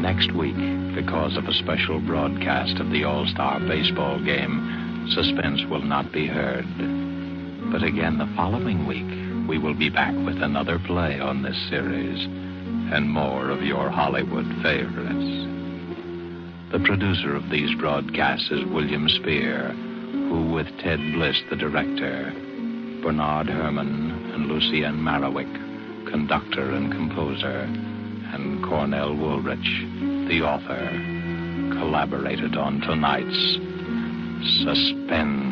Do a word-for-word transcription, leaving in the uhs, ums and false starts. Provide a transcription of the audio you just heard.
Next week, because of a special broadcast of the All-Star Baseball game, suspense will not be heard. But again, the following week, we will be back with another play on this series and more of your Hollywood favorites. The producer of these broadcasts is William Spear, who, with Ted Bliss, the director, Bernard Herrmann and Lucien Marowik, conductor and composer, and Cornell Woolrich, the author, collaborated on tonight's Suspense.